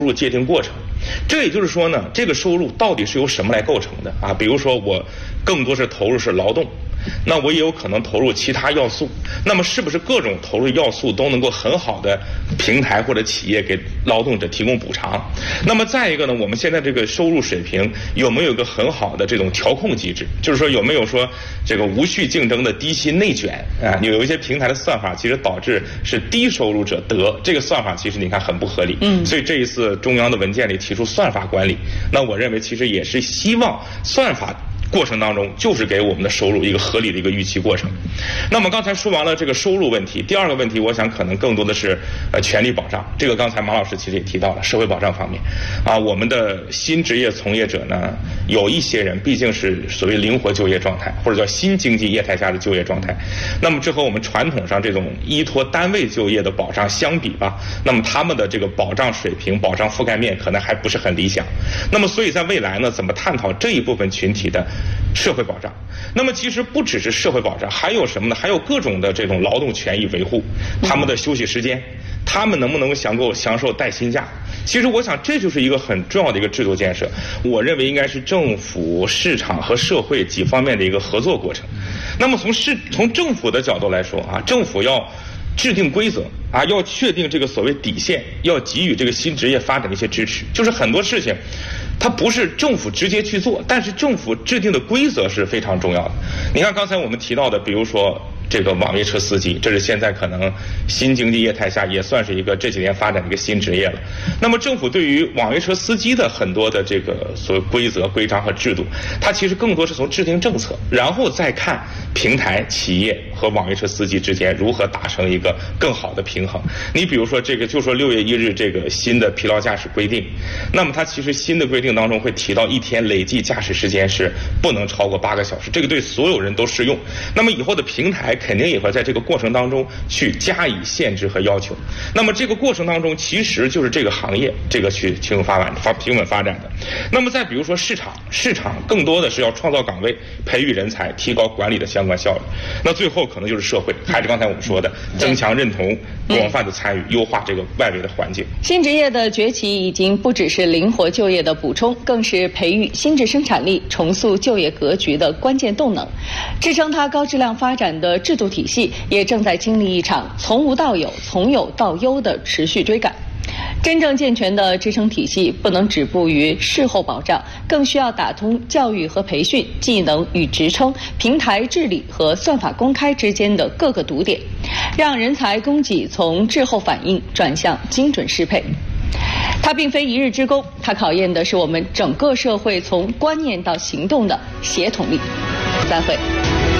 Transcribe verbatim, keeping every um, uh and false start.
入界定过程。这也就是说呢，这个收入到底是由什么来构成的啊？比如说我更多是投入是劳动，那我也有可能投入其他要素，那么是不是各种投入要素都能够很好的平台或者企业给劳动者提供补偿？那么再一个呢，我们现在这个收入水平有没有一个很好的这种调控机制？就是说有没有说这个无序竞争的低薪内卷啊？有一些平台的算法其实导致是低收入者得，这个算法其实你看很不合理。嗯，所以这一次中央的文件里提出算法管理，那我认为其实也是希望算法过程当中就是给我们的收入一个合理的一个预期过程。那么刚才说完了这个收入问题，第二个问题我想可能更多的是呃权利保障，这个刚才马老师其实也提到了社会保障方面啊，我们的新职业从业者呢，有一些人毕竟是所谓灵活就业状态，或者叫新经济业态下的就业状态，那么这和我们传统上这种依托单位就业的保障相比吧，那么他们的这个保障水平、保障覆盖面可能还不是很理想。那么所以在未来呢，怎么探讨这一部分群体的社会保障？那么其实不只是社会保障，还有什么呢？还有各种的这种劳动权益维护，他们的休息时间，他们能不能享够享受带薪假？其实我想这就是一个很重要的一个制度建设，我认为应该是政府、市场和社会几方面的一个合作过程。那么从市从政府的角度来说啊，政府要制定规则啊，要确定这个所谓底线，要给予这个新职业发展的一些支持。就是很多事情它不是政府直接去做，但是政府制定的规则是非常重要的。你看刚才我们提到的，比如说这个网约车司机，这是现在可能新经济业态下也算是一个这几年发展的一个新职业了。那么政府对于网约车司机的很多的这个所谓规则、规章和制度，它其实更多是从制定政策，然后再看平台、企业和网约车司机之间如何达成一个更好的平衡。你比如说这个，就说六月一日这个新的疲劳驾驶规定，那么它其实新的规定当中会提到一天累计驾驶时间是不能超过八个小时，这个对所有人都适用。那么以后的平台肯定也会在这个过程当中去加以限制和要求。那么这个过程当中，其实就是这个行业这个去平稳发展、发平稳发展的。那么再比如说市场，市场更多的是要创造岗位、培育人才、提高管理的相关效率。那最后可能就是社会，还是刚才我们说的，增强认同、广泛的参与、优化这个外围的环境。 新职业的崛起已经不只是灵活就业的补充，更是培育新质生产力、重塑就业格局的关键动能。支撑它高质量发展的制度体系也正在经历一场从无到有、从有到优的持续追赶。真正健全的支撑体系不能止步于事后保障，更需要打通教育和培训、技能与职称、平台治理和算法公开之间的各个堵点，让人才供给从滞后反应转向精准适配。它并非一日之功，它考验的是我们整个社会从观念到行动的协同力。再会。